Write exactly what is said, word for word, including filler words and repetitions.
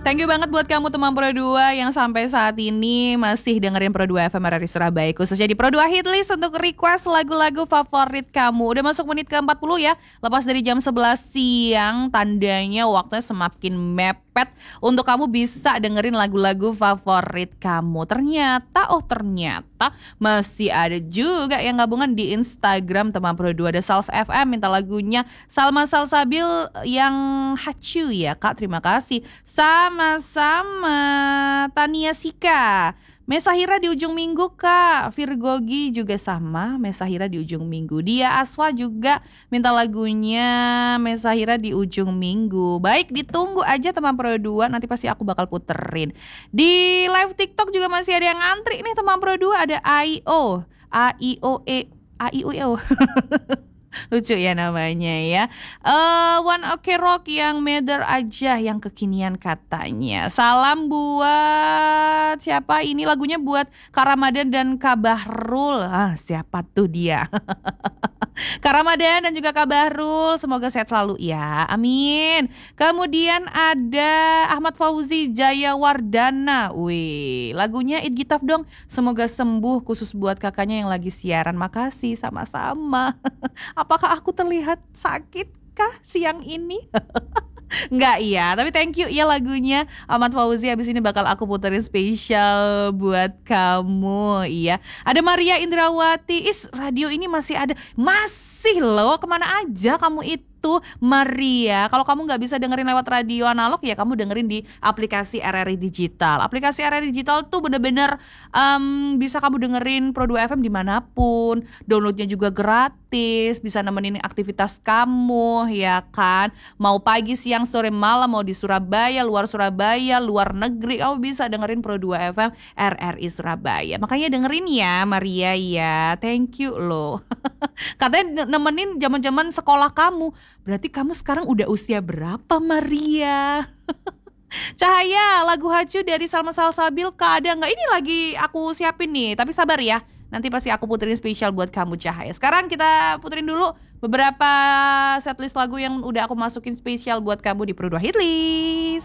Thank you banget buat kamu teman Pro dua yang sampai saat ini masih dengerin Pro dua F M R R I Surabaya, khususnya di Pro dua Hitlist untuk request lagu-lagu favorit kamu. Udah masuk menit ke empat puluh ya, lepas dari jam sebelas siang, tandanya waktunya semakin mepet untuk kamu bisa dengerin lagu-lagu favorit kamu. Ternyata, oh ternyata masih ada juga yang gabungan di Instagram teman Pro dua. Ada Sals F M minta lagunya Salma Salsabil yang Hacu ya Kak, terima kasih. Sama-sama Tania Sika, Mesahira di ujung minggu Kak. Virgogi juga sama, Mesahira di ujung minggu. Dia Aswa juga minta lagunya Mesahira di ujung minggu. Baik, ditunggu aja teman Pro dua, nanti pasti aku bakal puterin. Di live TikTok juga masih ada yang ngantri nih teman Pro dua. Ada A I O A I O E A I O E lucu ya namanya ya. uh, One Ok Rock yang Mother aja yang kekinian katanya. Salam buat siapa ini, lagunya buat Kak Ramadan dan Kak Bahrul. Ah, siapa tuh dia? Kak Ramadan dan juga Kak Bahrul, semoga sehat selalu ya, amin. Kemudian ada Ahmad Fauzi Jayawardana, wih, lagunya It Gitaf dong, semoga sembuh, khusus buat kakaknya yang lagi siaran. Makasih, sama-sama. Apakah aku terlihat sakit kah siang ini? Enggak iya, tapi thank you ya lagunya Ahmad Fauzi. Abis ini bakal aku puterin spesial buat kamu. Iya, ada Maria Indrawati. Is, radio ini masih ada. Masih loh, kemana aja kamu itu Maria? Kalau kamu gak bisa dengerin lewat radio analog, ya kamu dengerin di aplikasi R R I Digital. Aplikasi R R I Digital tuh bener-bener um, bisa kamu dengerin Pro dua F M dimanapun. Downloadnya juga gratis, bisa nemenin aktivitas kamu ya kan. Mau pagi, siang, sore, malam, mau di Surabaya, luar Surabaya, luar negeri, kamu bisa dengerin Pro dua F M R R I Surabaya. Makanya dengerin ya Maria ya. Thank you loh. Katanya nemenin zaman-zaman sekolah kamu. Berarti kamu sekarang udah usia berapa Maria? Cahaya, lagu Hacu dari Salma Salsabil Kak, ada nggak? Ini lagi aku siapin nih, tapi sabar ya, nanti pasti aku puterin spesial buat kamu Cahaya. Sekarang kita puterin dulu beberapa setlist lagu yang udah aku masukin spesial buat kamu di Pro dua Hitlist.